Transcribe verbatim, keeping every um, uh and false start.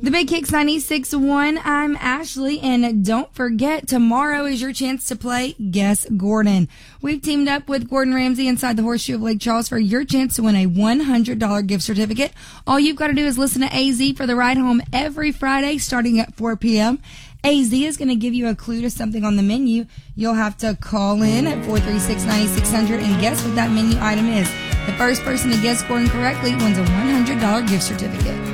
The Big Kicks ninety-six point one, I'm Ashley, and don't forget, tomorrow is your chance to play Guess Gordon. We've teamed up with Gordon Ramsay inside the Horseshoe of Lake Charles for your chance to win a one hundred dollars gift certificate. All you've got to do is listen to A Z for the ride home every Friday starting at four p.m. A Z is going to give you a clue to something on the menu. You'll have to call in at four three six, nine six zero zero and guess what that menu item is. The first person to guess Gordon correctly wins a one hundred dollars gift certificate.